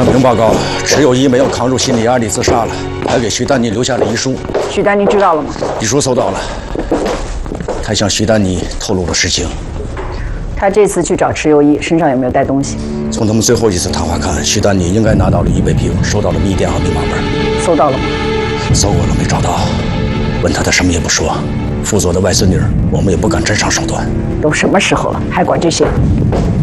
证明报告，池有一没有抗住心理压力自杀了，还给徐丹妮留下了遗书。 徐丹妮知道了吗？ 遗书收到了，他向徐丹妮透露了实情。 他这次去找池有一，身上有没有带东西？ 从他们最后一次谈话看，徐丹妮应该拿到了预备兵，收到了密电和密码本。 搜到了吗？ 搜过了，没找到。问他，他什么也不说。副座的外孙女，我们也不敢真上手段。 都什么时候了，还管这些？